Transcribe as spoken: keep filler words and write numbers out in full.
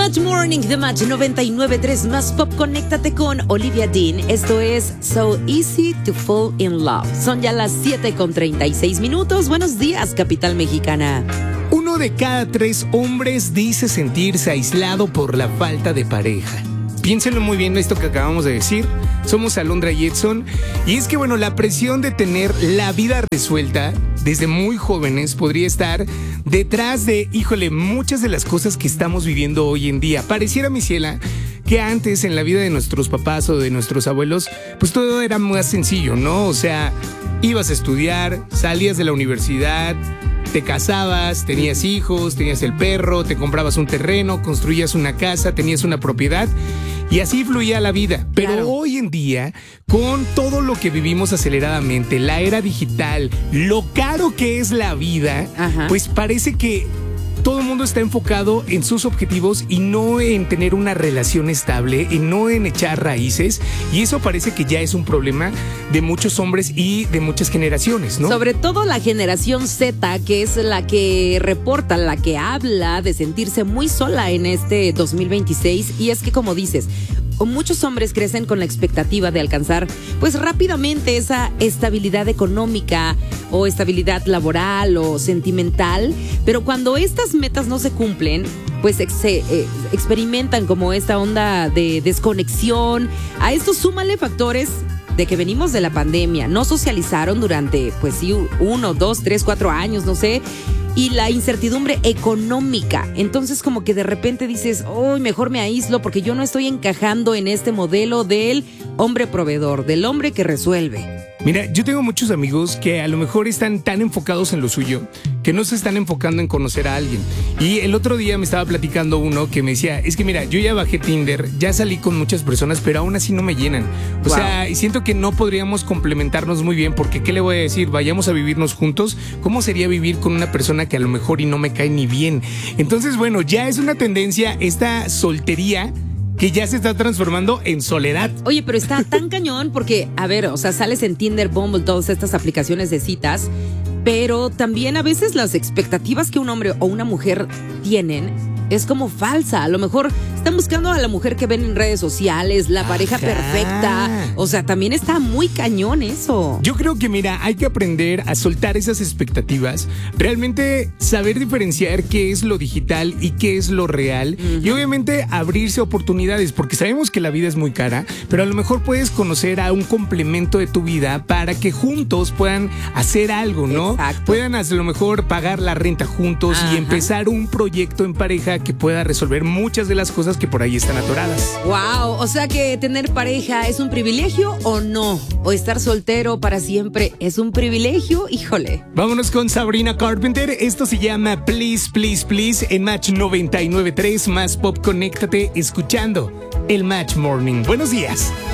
Match Morning de Match noventa y nueve punto tres Más Pop. Conéctate con Olivia Dean. Esto es So Easy to Fall in Love. Son ya las siete con treinta y seis minutos. Buenos días, capital mexicana. Uno de cada tres hombres dice sentirse aislado por la falta de pareja. Piénsenlo muy bien esto que acabamos de decir. Somos Alondra y Edson. Y es que, bueno, la presión de tener la vida resuelta desde muy jóvenes podría estar detrás de, híjole, muchas de las cosas que estamos viviendo hoy en día. Pareciera, mi ciela, que antes en la vida de nuestros papás o de nuestros abuelos, pues todo era más sencillo, ¿no? O sea, ibas a estudiar, salías de la universidad, te casabas, tenías hijos, tenías el perro, te comprabas un terreno, construías una casa, tenías una propiedad y así fluía la vida. Pero claro, hoy en día, con todo lo que vivimos aceleradamente, la era digital, lo caro que es la vida, Ajá. pues parece que todo el mundo está enfocado en sus objetivos y no en tener una relación estable, y no en echar raíces. Y eso parece que ya es un problema de muchos hombres y de muchas generaciones, ¿no? Sobre todo la generación Z, que es la que reporta, la que habla de sentirse muy sola en este dos mil veintiséis. Y es que, como dices, muchos hombres crecen con la expectativa de alcanzar pues rápidamente esa estabilidad económica o estabilidad laboral o sentimental, pero cuando estas metas no se cumplen, pues se eh, experimentan como esta onda de desconexión. A esto súmale factores de que venimos de la pandemia, no socializaron durante pues sí uno, dos, tres, cuatro años, no sé, y la incertidumbre económica. Entonces como que de repente dices, oh, mejor me aíslo porque yo no estoy encajando en este modelo del hombre proveedor, del hombre que resuelve. Mira, yo tengo muchos amigos que a lo mejor están tan enfocados en lo suyo que no se están enfocando en conocer a alguien. Y el otro día me estaba platicando uno que me decía, es que mira, yo ya bajé Tinder, ya salí con muchas personas, pero aún así no me llenan. O wow. sea, y siento que no podríamos complementarnos muy bien porque, ¿qué le voy a decir? Vayamos a vivirnos juntos. ¿Cómo sería vivir con una persona que a lo mejor y no me cae ni bien? Entonces, bueno, ya es una tendencia esta soltería que ya se está transformando en soledad. Oye, pero está tan cañón porque, a ver, o sea, sales en Tinder, Bumble, todas estas aplicaciones de citas, pero también a veces las expectativas que un hombre o una mujer tienen es como falsa. A lo mejor están buscando a la mujer que ven en redes sociales, la pareja Ajá. perfecta. O sea, también está muy cañón eso. Yo creo que, mira, hay que aprender a soltar esas expectativas, realmente saber diferenciar qué es lo digital y qué es lo real, uh-huh. y obviamente abrirse oportunidades, porque sabemos que la vida es muy cara, pero a lo mejor puedes conocer a un complemento de tu vida para que juntos puedan hacer algo, ¿no? Exacto. Puedan a lo mejor pagar la renta juntos Ajá. y empezar un proyecto en pareja que pueda resolver muchas de las cosas que por ahí están atoradas. Wow, o sea que tener pareja es un privilegio o no, o estar soltero para siempre es un privilegio, híjole. Vámonos con Sabrina Carpenter, esto se llama Please, Please, Please en Match noventa y nueve punto tres Más Pop. Conéctate escuchando el Match Morning. Buenos días.